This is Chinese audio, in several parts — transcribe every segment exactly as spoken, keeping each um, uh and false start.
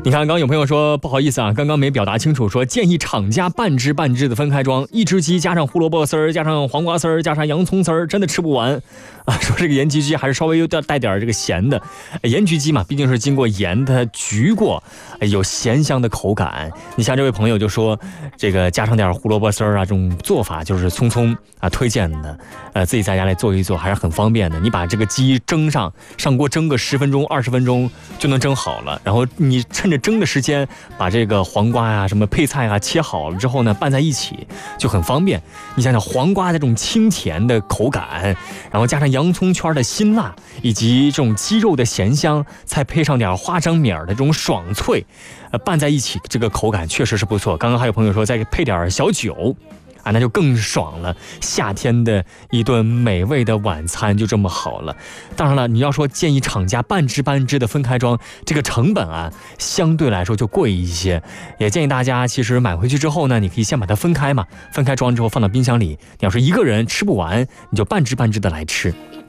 你看，刚刚有朋友说不好意思啊，刚刚没表达清楚，说建议厂家半只半只的分开装，一只鸡加上胡萝卜丝儿，加上黄瓜丝儿，加上洋葱丝儿，真的吃不完啊。说这个盐焗鸡还是稍微有点带点这个咸的，盐焗鸡嘛，毕竟是经过盐的焗过，有咸香的口感。你像这位朋友就说，这个加上点胡萝卜丝儿啊，这种做法就是匆匆啊推荐的，呃，自己在家来做一做还是很方便的。你把这个鸡蒸上，上锅蒸个十分钟、二十分钟就能蒸好了，然后你趁着蒸的时间，把这个黄瓜呀、什么配菜啊切好了之后呢，拌在一起就很方便。你想想黄瓜的这种清甜的口感，然后加上洋葱圈的辛辣，以及这种鸡肉的咸香，再配上点花生米的这种爽脆，呃，拌在一起，这个口感确实是不错。刚刚还有朋友说再配点小酒。啊，那就更爽了！夏天的一顿美味的晚餐就这么好了。当然了，你要说建议厂家半只半只的分开装，这个成本啊，相对来说就贵一些。也建议大家，其实买回去之后呢，你可以先把它分开嘛，分开装之后放到冰箱里。你要是一个人吃不完，你就半只半只的来吃。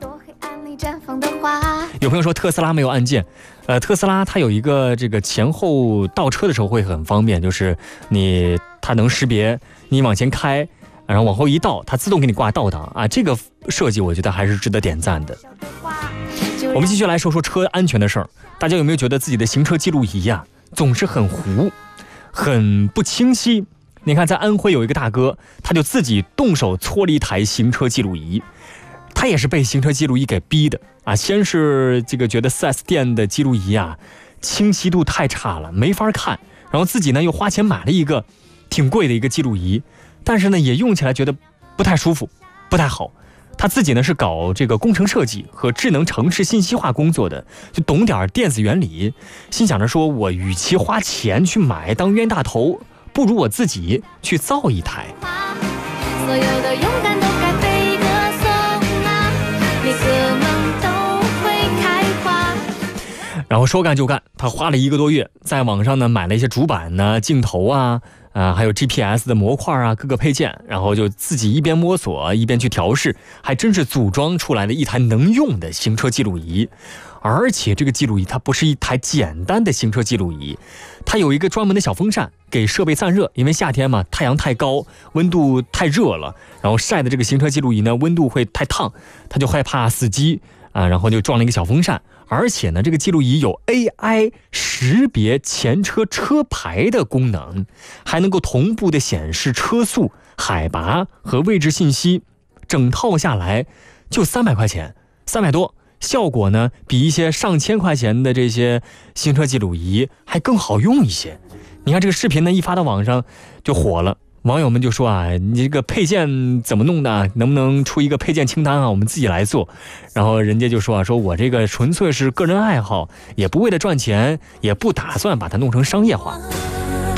有朋友说特斯拉没有按键，呃，特斯拉它有一个这个前后倒车的时候会很方便，就是你它能识别你往前开，然后往后一倒，它自动给你挂倒档啊，这个设计我觉得还是值得点赞的。我们继续来说说车安全的事儿，大家有没有觉得自己的行车记录仪啊总是很糊，很不清晰？你看，在安徽有一个大哥，他就自己动手搓了一台行车记录仪。他也是被行车记录仪给逼的啊！先是这个觉得 四 S 店的记录仪啊，清晰度太差了，没法看。然后自己呢又花钱买了一个挺贵的一个记录仪，但是呢也用起来觉得不太舒服，不太好。他自己呢是搞这个工程设计和智能城市信息化工作的，就懂点电子原理，心想着说，我与其花钱去买当冤大头，不如我自己去造一台。所有的勇敢都该被歌颂啊，每个梦都会开花。然后说干就干，他花了一个多月，在网上呢买了一些主板呢、镜头啊。啊、呃，还有 G P S 的模块啊，各个配件，然后就自己一边摸索一边去调试，还真是组装出来了一台能用的行车记录仪。而且这个记录仪它不是一台简单的行车记录仪，它有一个专门的小风扇给设备散热，因为夏天嘛，太阳太高，温度太热了，然后晒的这个行车记录仪呢，温度会太烫，它就害怕死机啊，然后就装了一个小风扇。而且呢，这个记录仪有 A I 识别前车车牌的功能，还能够同步的显示车速、海拔和位置信息，整套下来就三百块钱，三百多，效果呢比一些上千块钱的这些行车记录仪还更好用一些。你看这个视频呢一发到网上就火了。网友们就说啊，你这个配件怎么弄的？能不能出一个配件清单啊？我们自己来做。然后人家就说啊，说我这个纯粹是个人爱好，也不为了赚钱，也不打算把它弄成商业化。